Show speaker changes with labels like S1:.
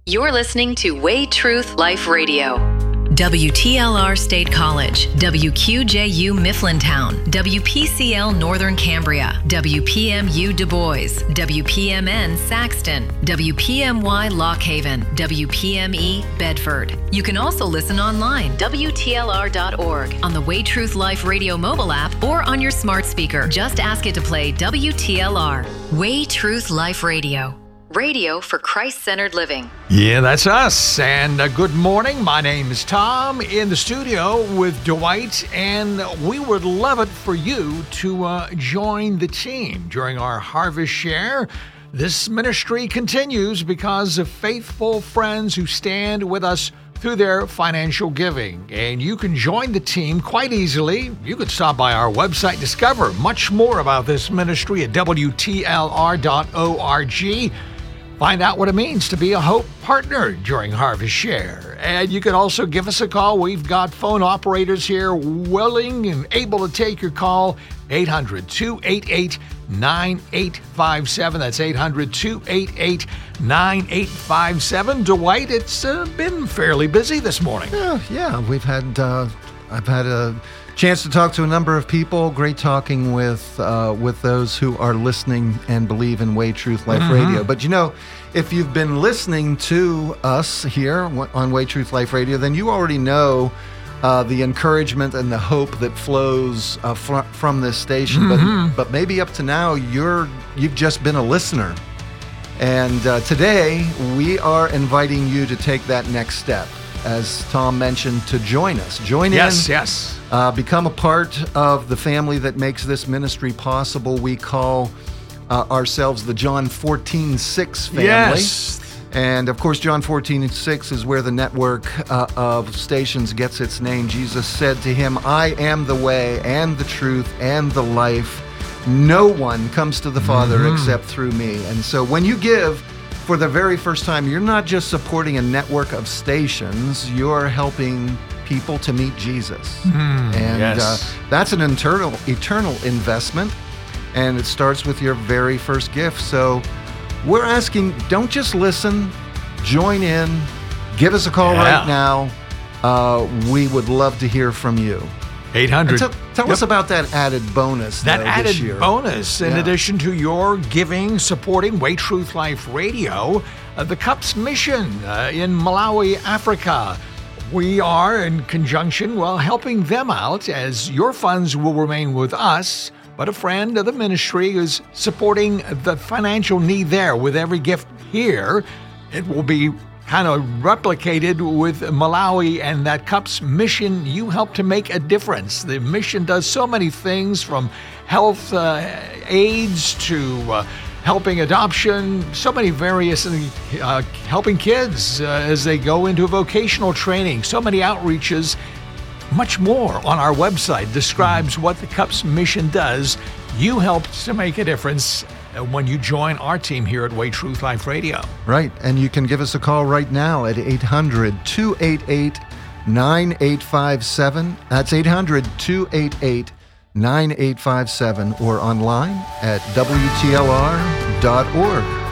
S1: You're listening to Way Truth Life Radio. WTLR State College, WQJU Mifflintown, WPCL Northern Cambria, WPMU Du Bois, WPMN Saxton, WPMY Lock Haven, WPME Bedford. You can also listen online, WTLR.org, on the Way Truth Life Radio mobile app, or on your smart speaker. Just ask it to play WTLR. Way Truth Life Radio. Radio for Christ-centered living.
S2: Yeah, that's us. And good morning. My name is Tom, in the studio with Dwight, and we would love it for you to join the team during our Harvest Share. This ministry continues because of faithful friends who stand with us through their financial giving. And you can join the team quite easily. You can stop by our website, discover much more about this ministry at WTLR.org. Find out what it means to be a Hope partner during Harvest Share. And you can also give us a call. We've got phone operators here willing and able to take your call. 800-288-9857. That's 800-288-9857. Dwight, it's been fairly busy this morning.
S3: Yeah, I've had a chance to talk to a number of people. Great talking with those who are listening and believe in Way Truth Life Radio. But you know, if you've been listening to us here on Way Truth Life Radio, then you already know the encouragement and the hope that flows from this station. But maybe up to now, you've just been a listener. And today, we are inviting you to take that next step. As Tom mentioned, to join us. Join in.
S2: Yes.
S3: Become a part of the family that makes this ministry possible. We call ourselves the John 14:6 family.
S2: Yes.
S3: And of course, John 14:6 is where the network of stations gets its name. Jesus said to him, "I am the way and the truth and the life. No one comes to the Father except through me." And so when you give for the very first time, you're not just supporting a network of stations, you're helping people to meet Jesus. That's an eternal investment, and it starts with your very first gift. So we're asking, don't just listen, join in, give us a call right now. We would love to hear from you.
S2: 800.
S3: Tell us about that added bonus.
S2: That added
S3: this year.
S2: bonus, in addition to your giving, supporting Way Truth Life Radio, the CUPS mission in Malawi, Africa. We are in conjunction, helping them out, as your funds will remain with us, but a friend of the ministry is supporting the financial need there. With every gift here, it will be kind of replicated with Malawi and that CUPS mission. You help to make a difference. The mission does so many things, from health aids to helping adoption, so many various, helping kids as they go into vocational training, so many outreaches. Much more on our website describes what the CUPS mission does. You help to make a difference when you join our team here at Way Truth Life Radio.
S3: Right, and you can give us a call right now at 800-288-9857. That's 800-288-9857, or online at WTLR.org.